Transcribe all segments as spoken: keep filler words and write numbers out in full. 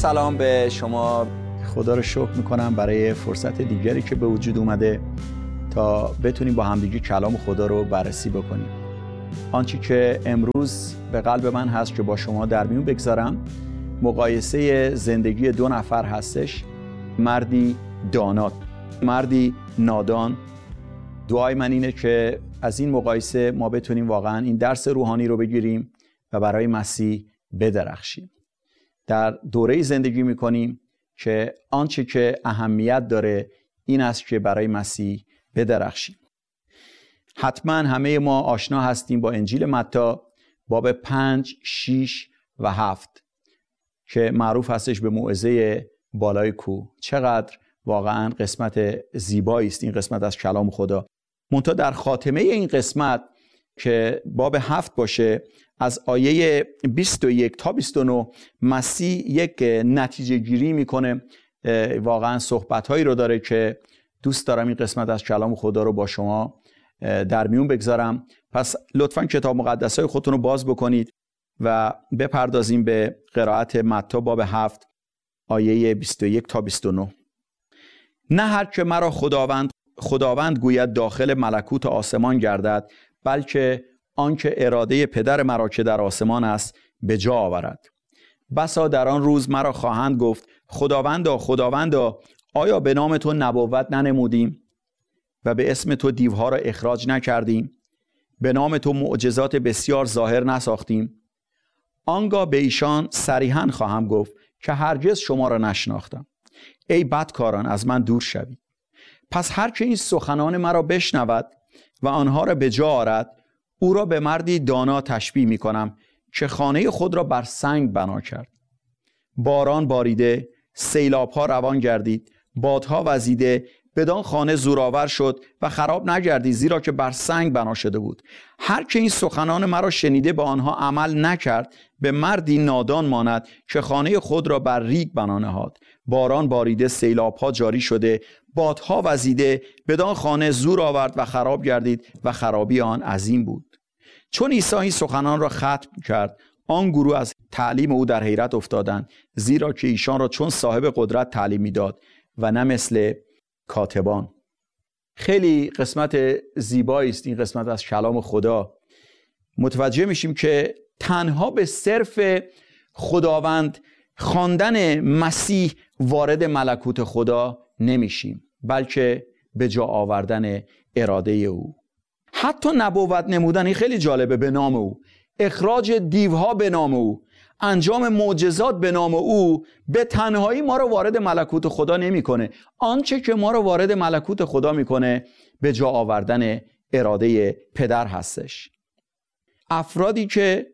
سلام به شما. خدا رو شکر میکنم برای فرصت دیگری که به وجود اومده تا بتونیم با همدیگه کلام خدا رو بررسی بکنیم. آنچه که امروز به قلب من هست که با شما در میون بگذارم مقایسه زندگی دو نفر هستش، مردی دانا، مردی نادان. دعای من اینه که از این مقایسه ما بتونیم واقعا این درس روحانی رو بگیریم و برای مسیح بدرخشیم. در دوره زندگی میکنیم که آنچه که اهمیت داره این است که برای مسیح بدرخشیم. حتما همه ما آشنا هستیم با انجیل متی باب پنج، شیش و هفت که معروف هستش به موعظه بالای کوه. چقدر واقعا قسمت زیبایی است این قسمت از کلام خدا. منتها در خاتمه این قسمت که باب هفت باشه، از آیه بیست و یک تا بیست و نه مسیح یک نتیجه گیری میکنه. واقعا صحبت هایی رو داره که دوست دارم این قسمت از کلام خدا رو با شما در میون بگذارم. پس لطفاً کتاب مقدس های خودتون رو باز بکنید و بپردازیم به قرائت متی باب هفت آیه بیست و یک تا بیست و نه. نه هر که مرا خداوند خداوند گوید داخل ملکوت آسمان گردد، بلکه آنکه اراده پدر مرا که در آسمان است به جا آورد. بسا در آن روز مرا خواهند گفت خداوندا خداوندا، آیا به نام تو نبوت ننمودیم و به اسم تو دیوها را اخراج نکردیم؟ به نام تو معجزات بسیار ظاهر نساختیم؟ آنگاه به ایشان صریحاً خواهم گفت که هرگز شما را نشناختم. ای بدکاران، از من دور شوید. پس هر که این سخنان مرا بشنود و آنها را به جا آورد، او را به مردی دانا تشبیه می کنم که خانه خود را بر سنگ بنا کرد. باران باریده، سیلاب‌ها روان گردید، بادها وزیده، بدان خانه زورآور شد و خراب نگردید، زیرا که بر سنگ بنا شده بود. هر که این سخنان مرا شنیده به آنها عمل نکرد، به مردی نادان ماند که خانه خود را بر ریگ بنا نهاد. باران باریده، سیلاب‌ها جاری شده، بادها وزیده، بدان خانه زور آورد و خراب گردید و خرابی آن عظیم بود. چون عیسی این سخنان را ختم کرد، آن گروه از تعلیم او در حیرت افتادند، زیرا که ایشان را چون صاحب قدرت تعلیم میداد و نه مثل کاتبان. خیلی قسمت زیبایی است این قسمت از کلام خدا. متوجه میشیم که تنها به صرف خداوند خواندن مسیح وارد ملکوت خدا نمیشیم، بلکه به جا آوردن اراده او. حتی نبوت نمودن، این خیلی جالبه، به نام او، اخراج دیوها به نام او، انجام معجزات به نام او به تنهایی ما رو وارد ملکوت خدا نمیکنه. آنچه که ما رو وارد ملکوت خدا میکنه به جا آوردن اراده پدر هستش. افرادی که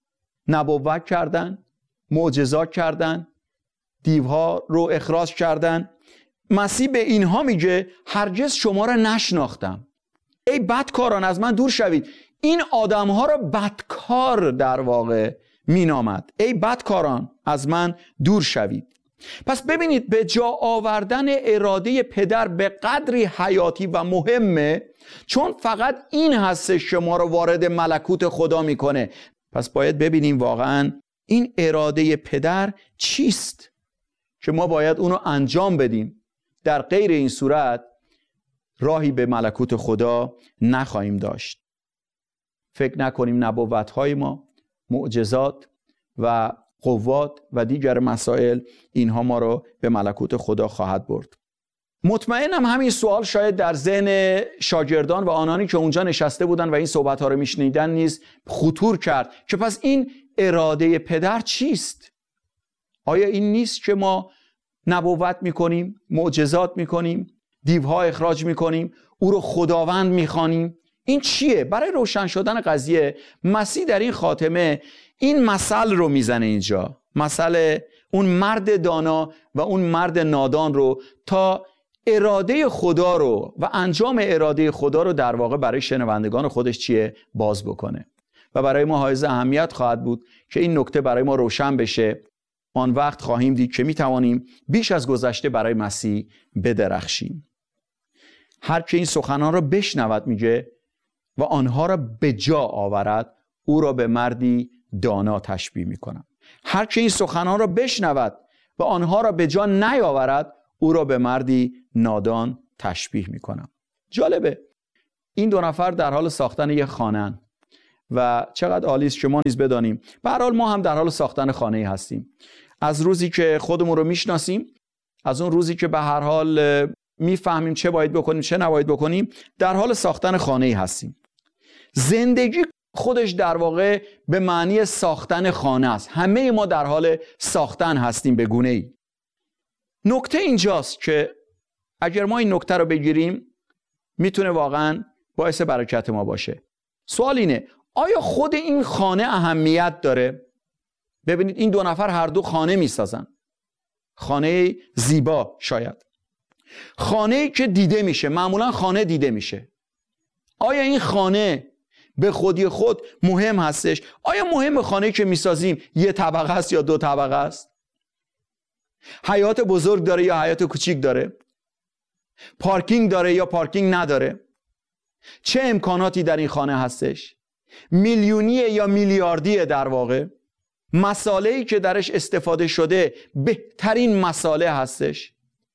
نبوت کردن، معجزات کردن، دیوها رو اخراج کردن، مسیح به اینها میگه هرگز شما را نشناختم. ای بدکاران، از من دور شوید. این آدمها را بدکار در واقع مینامد. ای بدکاران، از من دور شوید. پس ببینید، به جا آوردن اراده پدر به قدری حیاتی و مهمه، چون فقط این هستش که ما رو وارد ملکوت خدا میکنه. پس باید ببینیم واقعا این اراده پدر چیست که ما باید اونو انجام بدیم. در غیر این صورت راهی به ملکوت خدا نخواهیم داشت. فکر نکنیم نبوت‌های ما، معجزات و قوات و دیگر مسائل اینها ما رو به ملکوت خدا خواهد برد. مطمئنم همین سوال شاید در ذهن شاگردان و آنانی که اونجا نشسته بودن و این صحبت‌ها رو میشنیدن نیز خطور کرد که پس این اراده پدر چیست؟ آیا این نیست که ما نبوت میکنیم، معجزات میکنیم، دیوها اخراج میکنیم، او رو خداوند میخوانیم؟ این چیه؟ برای روشن شدن قضیه مسیح در این خاتمه این مثل رو میزنه اینجا، مثل اون مرد دانا و اون مرد نادان رو، تا اراده خدا رو و انجام اراده خدا رو در واقع برای شنوندگان خودش چیه؟ باز بکنه. و برای ما حائز اهمیت خواهد بود که این نکته برای ما روشن بشه. آن وقت خواهیم دید که میتوانیم بیش از گذشته برای مسیح بدرخشیم. هر که این سخنان را بشنود، میگه، و آنها را به جا آورد، او را به مردی دانا تشبیه میکنم. هر که این سخنان را بشنود و آنها را به جا نیاورد او را به مردی نادان تشبیه میکنم. جالبه این دو نفر در حال ساختن یک خانه‌اند و چقدر عالی است که ما نیز بدانیم به هر حال ما هم در حال ساختن خانه‌ای هستیم. از روزی که خودمون رو میشناسیم، از اون روزی که به هر حال میفهمیم چه باید بکنیم چه نباید بکنیم، در حال ساختن خانه‌ای هستیم. زندگی خودش در واقع به معنی ساختن خانه است. همه ما در حال ساختن هستیم به گونه‌ای. نکته اینجاست که اگر ما این نکته رو بگیریم میتونه واقعا باعث برکت ما باشه. سوال اینه آیا خود این خانه اهمیت داره؟ ببینید این دو نفر هر دو خانه میسازن. خانه زیبا، شاید خانه‌ای که دیده میشه. معمولا خانه دیده میشه. آیا این خانه به خودی خود مهم هستش؟ آیا مهم خانه‌ای که میسازیم یه طبقه است یا دو طبقه است؟ حیاط بزرگ داره یا حیاط کوچیک داره؟ پارکینگ داره یا پارکینگ نداره؟ چه امکاناتی در این خانه هستش؟ میلیونیه یا میلیاردیه؟ در واقع مساله‌ای که درش استفاده شده بهترین مساله هستش؟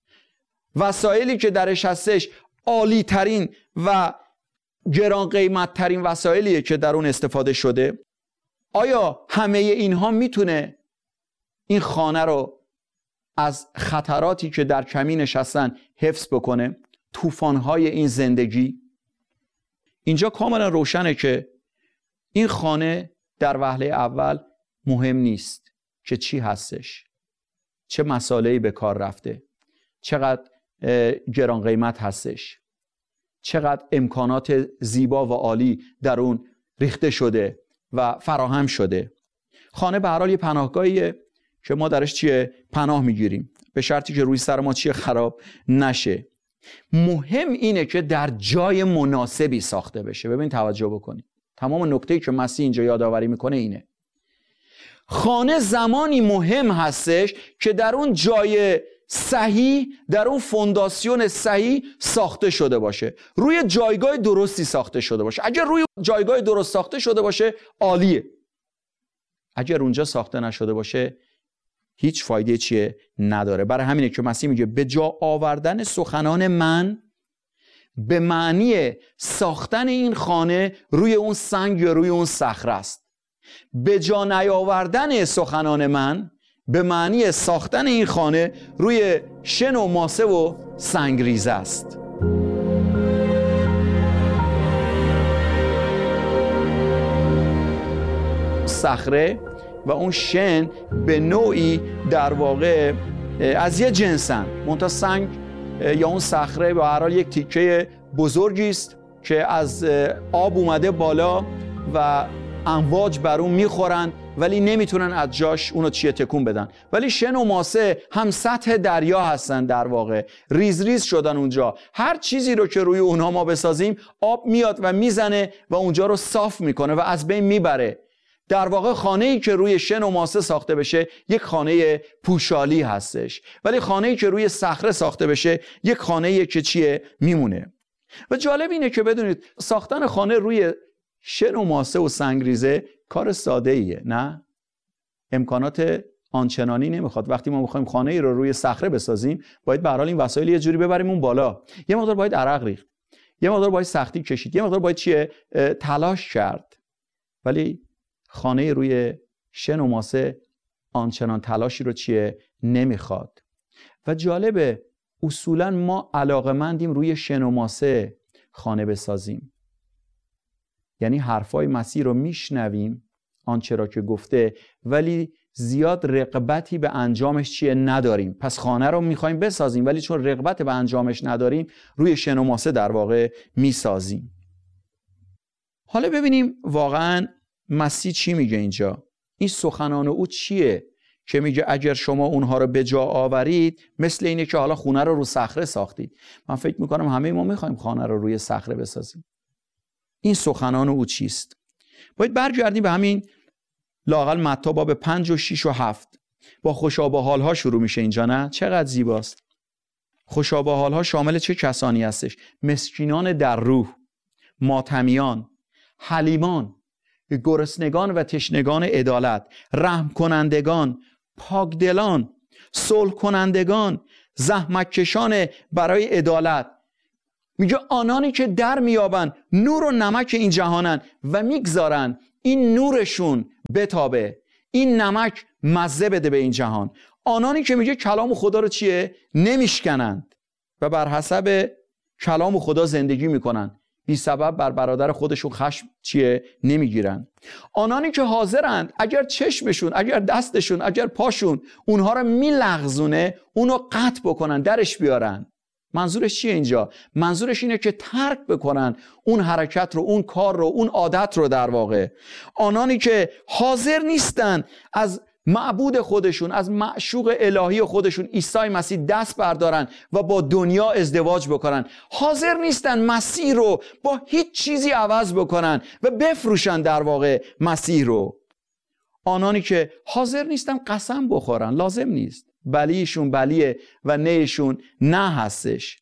وسایلی که درش هستش عالی ترین و گران قیمت ترین وسایلیه که در اون استفاده شده؟ آیا همه اینها میتونه این خانه رو از خطراتی که در کمینش هستن حفظ بکنه؟ طوفان‌های این زندگی؟ اینجا کاملا روشنه که این خانه در وهله اول مهم نیست که چی هستش، چه مساله‌ای به کار رفته، چقدر گران قیمت هستش، چقدر امکانات زیبا و عالی در اون ریخته شده و فراهم شده. خانه به هر حال یه پناهگاهیه که ما درش چیه پناه میگیریم، به شرطی که روی سر ما چیه خراب نشه. مهم اینه که در جای مناسبی ساخته بشه. ببین توجه بکنید، تمام نکته‌ای که مسیح اینجا یادآوری میکنه اینه. خانه زمانی مهم هستش که در اون جای صحیح، در اون فونداسیون صحیح ساخته شده باشه، روی جایگاه درستی ساخته شده باشه. اگر روی جایگاه درست ساخته شده باشه عالیه. اگر اونجا ساخته نشده باشه هیچ فایده چیه نداره. برای همینه که مسیح میگه به جا آوردن سخنان من به معنی ساختن این خانه روی اون سنگ یا روی اون صخره است. به جا نیاوردن سخنان من به معنی ساختن این خانه روی شن و ماسه و سنگریزه است. صخره و اون شن به نوعی در واقع از یه جنسن، منتها سنگ یا اون صخره به هر حال یک تیکه بزرگی است که از آب اومده بالا و امواج بر اون میخورن ولی نمیتونن از جاش اونو چیه تکون بدن. ولی شن و ماسه هم سطح دریا هستن، در واقع ریز ریز شدن اونجا. هر چیزی رو که روی اونها ما بسازیم آب میاد و میزنه و اونجا رو صاف میکنه و از بین میبره. در واقع خانه‌ای که روی شن و ماسه ساخته بشه یک خانه پوشالی هستش، ولی خانه‌ای که روی صخره ساخته بشه یک خانه‌ای که چیه میمونه. و جالب اینه که بدونید ساختن خانه روی شن و ماسه و سنگریزه کار ساده ایه، نه؟ امکانات آنچنانی نمیخواد. وقتی ما میخوایم خانه ای رو روی صخره بسازیم باید به هر حال این وسایل یه جوری ببریم اون بالا، یه مقدار باید عرق ریخت، یه مقدار باید سختی کشید، یه مقدار باید چیه تلاش کرد. ولی خانه روی شن و ماسه آنچنان تلاشی رو چیه نمیخواد. و جالبه اصولا ما علاقمندیم روی شن و ماسه خانه بسازیم، یعنی حرفای مسیح رو میشنویم آنچه را که گفته ولی زیاد رغبتی به انجامش چیه نداریم. پس خانه رو میخوایم بسازیم ولی چون رغبت به انجامش نداریم روی شن و ماسه در واقع میسازیم. حالا ببینیم واقعا مسیح چی میگه اینجا. این سخنان او چیه که میگه اگر شما اونها رو به جا آورید مثل اینه که حالا خونه رو رو صخره ساختید. من فکر میکنم همه ما میخوایم خانه رو روی صخره بسازیم. این سخنان او چیست؟ باید برگردیم به همین لااقل متی باب پنج و شیش و هفت. با خوشا به حالها شروع میشه اینجا، نه؟ چقدر زیباست. خوشا به حالها شامل چه کسانی هستش؟ مسکینان در روح، ماتمیان، حلیمان، گرسنگان و تشنگان عدالت، رحم کنندگان، پاکدلان، صلح کنندگان، زحمت کشان برای عدالت. میگه آنانی که در میابن نور و نمک این جهانن و میگذارن این نورشون بتابه، این نمک مزه بده به این جهان. آنانی که میگه کلام خدا رو چیه؟ نمیشکنند و بر حسب کلام خدا زندگی میکنن، بی سبب بر برادر خودشون خشم چیه؟ نمیگیرن. آنانی که حاضرند اگر چشمشون، اگر دستشون، اگر پاشون اونها رو میلغزونه، اونو قطع بکنن، درش بیارن. منظورش چیه اینجا؟ منظورش اینه که ترک بکنن اون حرکت رو، اون کار رو، اون عادت رو. در واقع آنانی که حاضر نیستن از معبود خودشون، از معشوق الهی خودشون عیسی مسیح دست بردارن و با دنیا ازدواج بکنن، حاضر نیستن مسیح رو با هیچ چیزی عوض بکنن و بفروشن در واقع مسیح رو. آنانی که حاضر نیستن قسم بخورن، لازم نیست، بلیشون بلیه و نیشون نه هستش.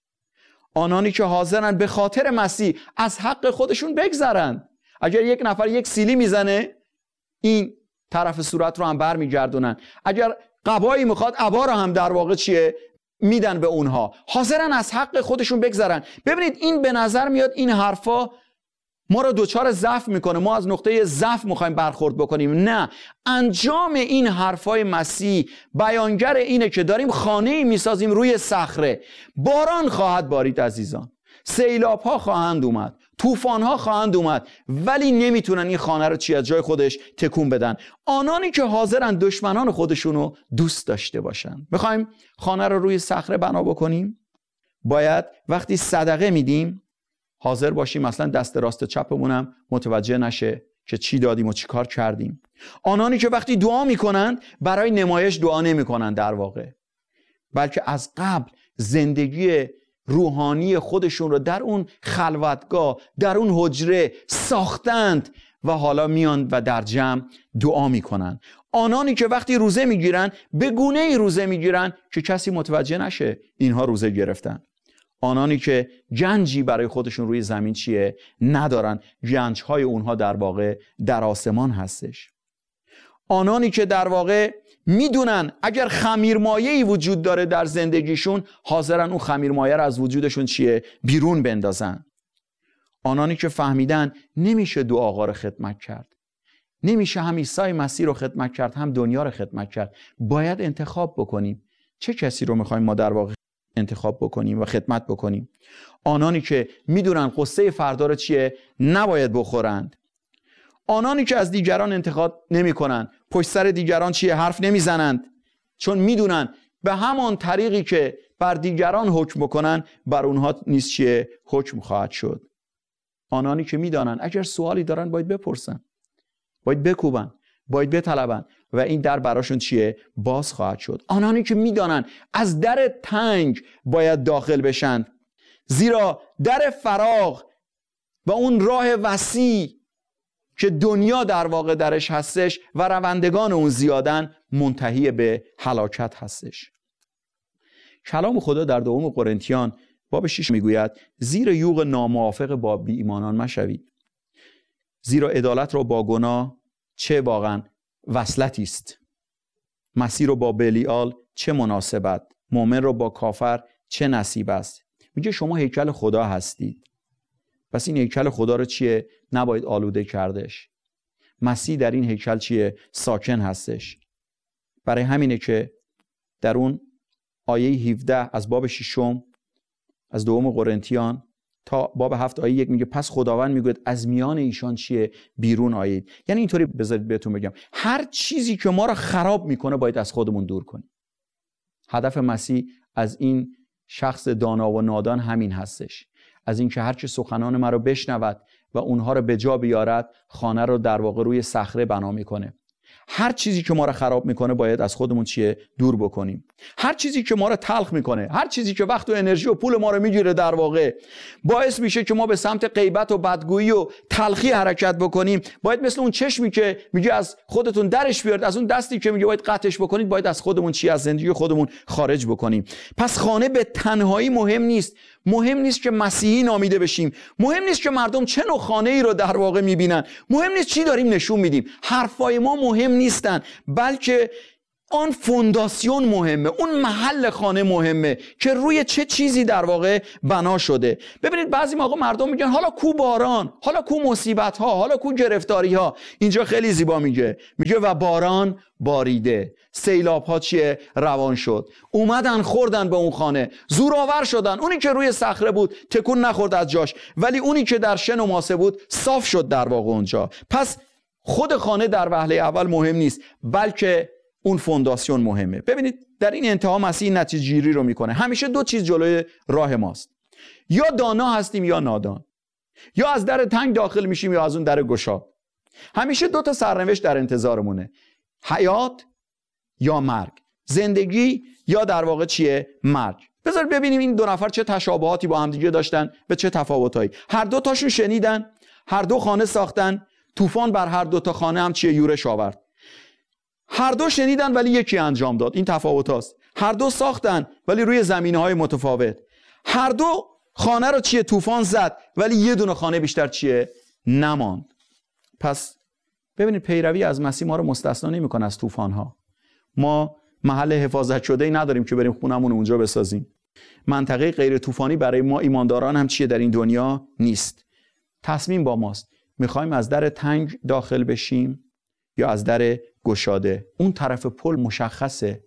آنانی که حاضرن به خاطر مسیح از حق خودشون بگذرن. اگر یک نفر یک سیلی میزنه، این طرف صورت رو هم بر میگردونن. اگر قبایی میخواد، عبا رو هم در واقع چیه؟ میدن به اونها. حاضرن از حق خودشون بگذرن. ببینید این به نظر میاد این حرفا ما رو دوچار ضعف میکنه، ما از نقطه ضعف میخوایم برخورد بکنیم. نه، انجام این حرفای مسیح بیانگر اینه که داریم خانه‌ای میسازیم روی صخره. باران خواهد بارید عزیزان، سیلاب ها خواهند اومد، طوفان ها خواهند اومد، ولی نمیتونن این خانه رو چی از جای خودش تکون بدن. آنانی که حاضرن دشمنان خودشونو دوست داشته باشن. میخوایم خانه رو روی صخره بنا بکنیم، باید وقتی صدقه میدیم حاضر باشیم مثلا دست راست چپمونم متوجه نشه که چی دادیم و چی کار کردیم. آنانی که وقتی دعا میکنند برای نمایش دعا نمیکنند در واقع، بلکه از قبل زندگی روحانی خودشون رو در اون خلوتگاه، در اون حجره ساختند و حالا میان و در جمع دعا میکنن. آنانی که وقتی روزه میگیرن به گونه ای روزه میگیرن که کسی متوجه نشه اینها روزه گرفتن. آنانی که گنجی برای خودشون روی زمین چیه؟ ندارن. گنجهای اونها در واقع در آسمان هستش. آنانی که در واقع میدونن اگر خمیرمایه‌ای وجود داره در زندگیشون، حاضرن اون خمیرمایه رو از وجودشون چیه؟ بیرون بندازن. آنانی که فهمیدن نمیشه دو آقا رو خدمت کرد، نمیشه هم عیسی مسیح رو خدمت کرد هم دنیا رو خدمت کرد، باید انتخاب بکنیم چه کسی رو میخوایم ما در واقع انتخاب بکنیم و خدمت بکنیم. آنانی که میدونن قصه فردا رو چیه؟ نباید بخورند. آنانی که از دیگران انتقاد نمی کنند، پشت سر دیگران چیه؟ حرف نمی زنند، چون میدونن به همان طریقی که بر دیگران حکم بکنن بر اونها نیز چیه؟ حکم خواهد شد. آنانی که میدانن اگر سوالی دارن باید بپرسن، باید بکوبن، باید بطلبن و این در براشون چیه؟ باز خواهد شد. آنانی که میدانن از در تنگ باید داخل بشن، زیرا در فراغ و اون راه وسیع که دنیا در واقع درش هستش و روندگان اون زیادن، منتهی به هلاکت هستش. کلام خدا در دوم قرنتیان باب شش میگوید زیر یوغ ناموافق با بی ایمانان مشوید، زیرا عدالت را با گناه چه واقعا وصلتی است، مسیح رو با بلیال چه مناسبت، مؤمن رو با کافر چه نصیب است. میگه شما هیکل خدا هستید، پس این هیکل خدا رو چیه؟ نباید آلوده کردش. مسیح در این هیکل چیه؟ ساکن هستش. برای همینه که در اون آیه هفده از باب ششم از دوم قرنتیان تا باب هفت آیه یک میگه پس خداوند میگوید از میان ایشان چیه؟ بیرون آیید. یعنی اینطوری بذارید بهتون بگم، هر چیزی که ما رو خراب میکنه باید از خودمون دور کنیم. هدف مسیح از این شخص دانا و نادان همین هستش، از اینکه هر چه سخنان ما رو بشنود و اونها رو به جا بیارد، خانه رو در واقع روی صخره بنا میکنه. هر چیزی که ما رو خراب میکنه باید از خودمون چیه؟ دور بکنیم. هر چیزی که ما رو تلخ میکنه، هر چیزی که وقت و انرژی و پول ما رو میگیره، در واقع باعث میشه که ما به سمت غیبت و بدگویی و تلخی حرکت بکنیم، باید مثل اون چشمی که میگه از خودتون درش بیارید، از اون دستی که میگه باید قطعش بکنید، باید از خودمون چی؟ از زندگی خودمون خارج بکنیم. پس خانه به تنهایی مهم نیست. مهم نیست که مسیحی نامیده بشیم، مهم نیست که مردم چه نوع خانه ای رو در واقع میبینن، مهم نیست چی داریم نشون میدیم، حرفای ما مهم نیستن، بلکه آن فونداسیون مهمه، اون محل خانه مهمه که روی چه چیزی در واقع بنا شده. ببینید بعضی موقع مردم میگن حالا کو باران، حالا کو مصیبت ها، حالا کو گرفتاری ها. اینجا خیلی زیبا میگه، میگه و باران باریده، سیلاب ها چیه؟ روان شد، اومدن خوردن به اون خانه، زورآور شدن. اونی که روی صخره بود تکون نخورد از جاش، ولی اونی که در شن و ماسه بود صاف شد در واقع اونجا. پس خود خانه در وهله اول مهم نیست، بلکه اون فونداسیون مهمه. ببینید در این انتها مسیح نتیجه گیری رو میکنه. همیشه دو چیز جلوی راه ماست، یا دانا هستیم یا نادان، یا از در تنگ داخل میشیم یا از اون در گشاد. همیشه دو تا سرنوشت در انتظارمونه، حیات یا مرگ، زندگی یا در واقع چیه؟ مرگ. بذار ببینیم این دو نفر چه تشابهاتی با هم دیگه داشتن، به چه تفاوتایی. هر دو تاشون شنیدن، هر دو خانه ساختن، طوفان بر هر دو تا خانه هم چیه؟ یورش آورد. هر دو شنیدن ولی یکی انجام داد. این تفاوت هاست. هر دو ساختن ولی روی زمینه‌های متفاوت. هر دو خانه رو چیه؟ طوفان زد، ولی یه دونه خانه بیشتر چیه؟ نماند. پس ببینید پیروی از مسیح ما رو مستثنا نمی‌کنه از طوفان‌ها. ما محل حفاظت شده‌ای نداریم که بریم خونمون اونجا بسازیم. منطقه غیر طوفانی برای ما ایمانداران هم چیه در این دنیا نیست. تصمیم با ماست. می‌خوایم از در تنگ داخل بشیم یا از در گشاده. اون طرف پل مشخصه.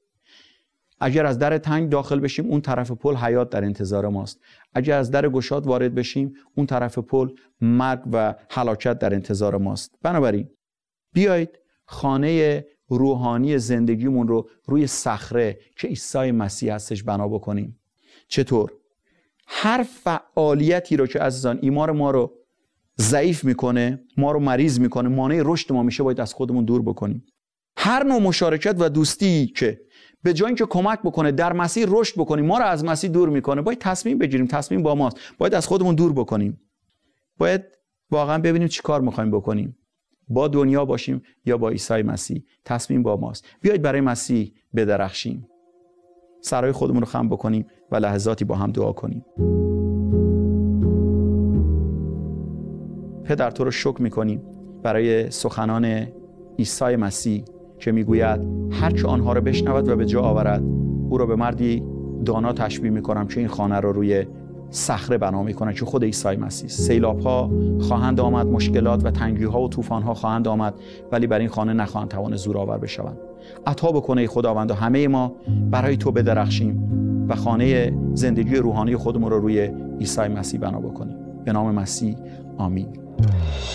اگر از در تنگ داخل بشیم اون طرف پل حیات در انتظار ماست. اگر از در گشاد وارد بشیم اون طرف پل مرگ و هلاکت در انتظار ماست. بنابراین بیایید خانه روحانی زندگیمون رو روی صخره که عیسی مسیح هستش بنا بکنیم. چطور؟ هر فعالیتی رو که عزیزان ایمان ما رو ضعیف میکنه، ما رو مریض میکنه، مانع رشد ما میشه، باید از خودمون دور بکنیم. هر نوع مشارکت و دوستی که به جای اینکه کمک بکنه در مسیر رشد بکنیم، ما رو از مسیر دور میکنه، باید تصمیم بگیریم. تصمیم با ماست. باید از خودمون دور بکنیم. باید واقعا ببینیم چی کار میخوایم بکنیم. با دنیا باشیم یا با عیسی مسیح. تصمیم با ماست. بیایید برای مسیح بدرخشیم. سرای خودمون رو خم بکنیم و لحظاتی با هم دعا کنیم. پدر تو رو شکر میکنیم برای سخنان عیسی مسیح که میگوید هر که آنها رو بشنود و به جا آورد او را به مردی دانا تشبیه میکنم که این خانه رو روی صخره بنا میکنه که خود عیسی مسیح. سیلاب ها خواهند آمد، مشکلات و تنگی ها و طوفان ها خواهند آمد، ولی بر این خانه نخواهند توان زورآور بشوند. عطا بکنه خداوند و همه ما برای تو بدرخشیم و خانه زندگی روحانی خودمون رو روی عیسی مسیح بنا بکنیم. به نام مسیح آمین.